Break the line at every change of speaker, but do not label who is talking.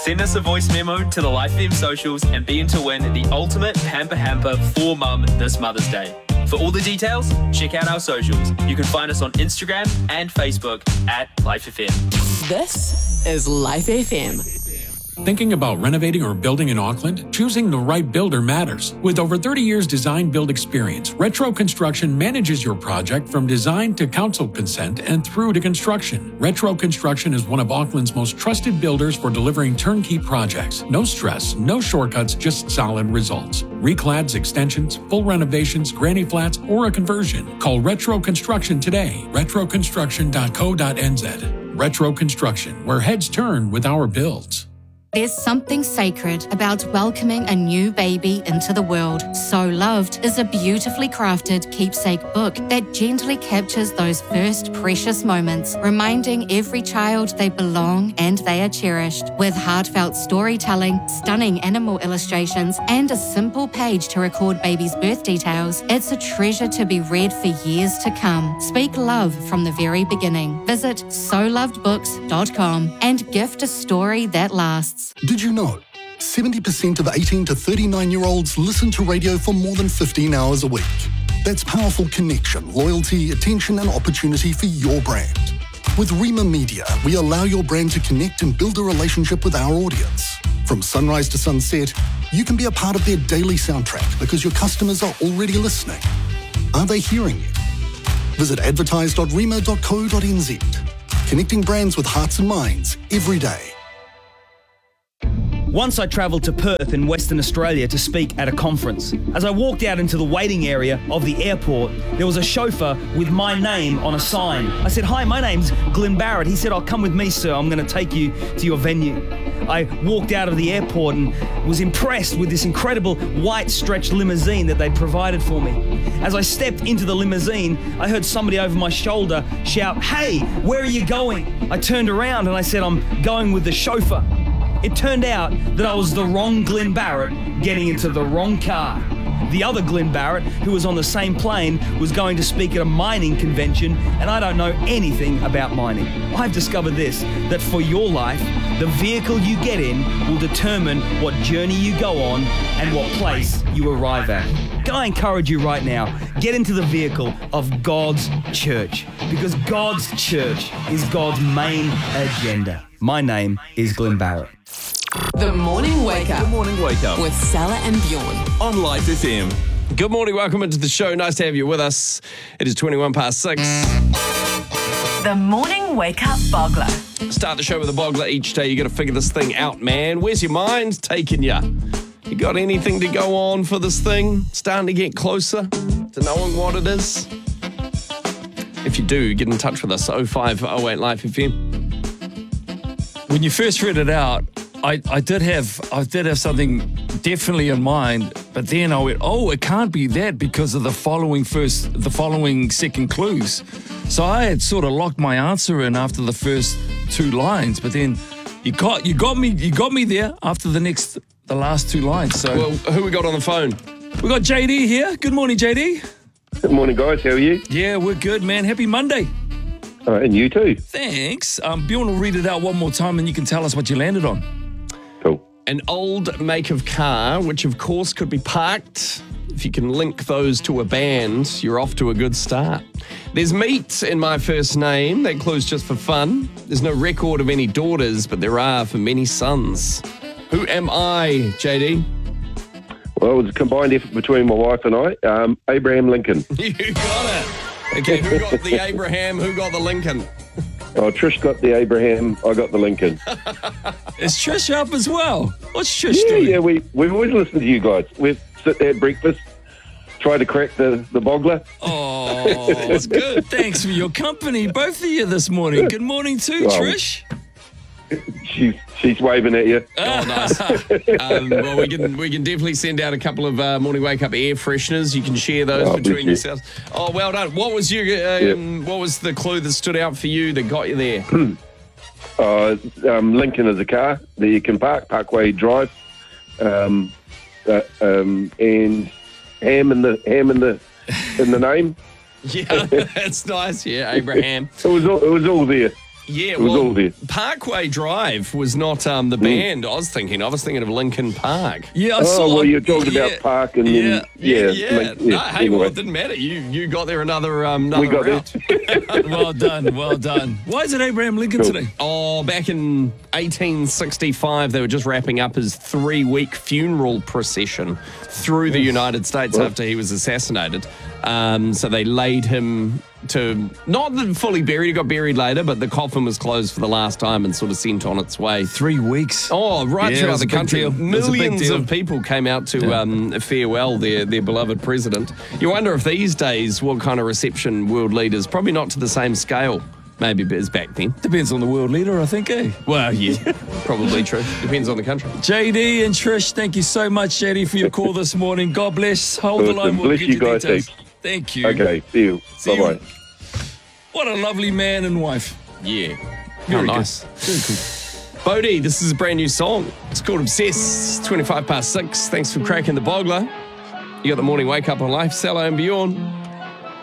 Send us a voice memo to the Life FM socials and be in to win the ultimate pamper hamper for mum this Mother's Day. For all the details, check out our socials. You can find us on Instagram and Facebook at Life FM.
This is Life FM.
Thinking about renovating or building in Auckland? Choosing the right builder matters. With over 30 years design-build experience, Retro Construction manages your project from design to council consent and through to construction. Retro Construction is one of Auckland's most trusted builders for delivering turnkey projects. No stress, no shortcuts, just solid results. Reclads, extensions, full renovations, granny flats, or a conversion. Call Retro Construction today. retroconstruction.co.nz. Retro Construction, where heads turn with our builds.
There's something sacred about welcoming a new baby into the world. So Loved is a beautifully crafted keepsake book that gently captures those first precious moments, reminding every child they belong and they are cherished. With heartfelt storytelling, stunning animal illustrations, and a simple page to record baby's birth details, it's a treasure to be read for years to come. Speak love from the very beginning. Visit solovedbooks.com and gift a story that lasts.
Did you know 70% of 18 to 39-year-olds listen to radio for more than 15 hours a week? That's powerful connection, loyalty, attention and opportunity for your brand. With Rima Media, we allow your brand to connect and build a relationship with our audience. From sunrise to sunset, you can be a part of their daily soundtrack because your customers are already listening. Are they hearing you? Visit advertise.rima.co.nz. Connecting brands with hearts and minds every day.
Once I travelled to Perth in Western Australia to speak at a conference. As I walked out into the waiting area of the airport, there was a chauffeur with my name on a sign. I said, "Hi, my name's Glenn Barrett." He said, "Oh, come with me, sir. I'm going to take you to your venue." I walked out of the airport and was impressed with this incredible white stretch limousine that they'd provided for me. As I stepped into the limousine, I heard somebody over my shoulder shout, "Hey, where are you going?" I turned around and I said, "I'm going with the chauffeur." It turned out that I was the wrong Glenn Barrett getting into the wrong car. The other Glenn Barrett, who was on the same plane, was going to speak at a mining convention, and I don't know anything about mining. I've discovered this, that for your life, the vehicle you get in will determine what journey you go on and what place you arrive at. Can I encourage you right now, get into the vehicle of God's church, because God's church is God's main agenda. My name is Glenn Barrett.
The Morning Wake Up.
Good morning, wake up.
With Salah and Bjorn.
On Life FM. Good morning, welcome into the show. Nice to have you with us. It is 21 past 6.
The Morning Wake Up Boggler.
Start the show with a boggler each day. You got to figure this thing out, man. Where's your mind taking you? You got anything to go on for this thing? Starting to get closer to knowing what it is? If you do, get in touch with us. 0508 Life FM.
When you first read it out, I did have something definitely in mind, but then I went, oh, it can't be that because of the following second clues. So I had sort of locked my answer in after the first two lines, but then you got me there after the last two lines. So,
well, who we got on the phone?
We got JD here. Good morning, JD.
Good morning, guys. How are you?
Yeah, we're good, man. Happy Monday.
And you too.
Thanks. Bjorn will read it out one more time and you can tell us what you landed on.
Cool.
An old make of car, which of course could be parked. If you can link those to a band, you're off to a good start. There's meat in my first name. That clue's just for fun. There's no record of any daughters, but there are for many sons. Who am I, JD?
Well, it was a combined effort between my wife and I. Abraham Lincoln.
You got it. Okay, who got the Abraham? Who got the Lincoln?
Oh, Trish got the Abraham. I got the Lincoln.
Is Trish up as well? What's Trish doing?
Yeah, we always listen to you guys. We sit there at breakfast, try to crack the boggler.
Oh, that's good. Thanks for your company, both of you this morning. Good morning too, Trish.
She's waving at you.
Oh, nice. Well, we can definitely send out a couple of morning wake up air fresheners. You can share those between yourselves. Oh, well done. What was what was the clue that stood out for you that got you there?
Lincoln is a car that you can park, Parkway Drive, and ham in the name.
Yeah, that's nice. Yeah, Abraham.
It was all there.
Yeah,
It was all there.
Parkway Drive was not the band I was thinking. I was thinking of Lincoln Park.
Yeah, I
Oh,
saw.
well, you're talking about Park and then,
No, hey, well,
anyway.
it didn't matter. You got there another
We got
route.
Well done, well done. Why is it Abraham Lincoln
Cool.
today?
Oh, back in 1865, they were just wrapping up his 3-week funeral procession through the United States after he was assassinated. So they laid him to, not fully buried, he got buried later, but the coffin was closed for the last time and sort of sent on its way.
3 weeks.
Oh, right
Yeah, it
throughout
was
the
a big
country.
deal. It was a big
Millions
deal.
of people came out to farewell their beloved president. You wonder if these days, what kind of reception world leaders, probably not to the same scale, maybe as back then.
Depends on the world leader, I think, eh?
Well, yeah, probably true. Depends on the country.
JD and Trish, thank you so much, JD, for your call this morning. God bless. Hold the
Awesome.
line. We'll
Bless
get
you
your
guys
details.
heaps.
Thank you.
Okay, see you.
See you.
Bye-bye.
What a lovely man and wife.
Yeah.
Very
nice.
good. Very cool.
Bodie, this is a brand new song. It's called Obsess. 25 past 6. Thanks for cracking the boggler. You got the morning wake up on Life, Sallow and Bjorn.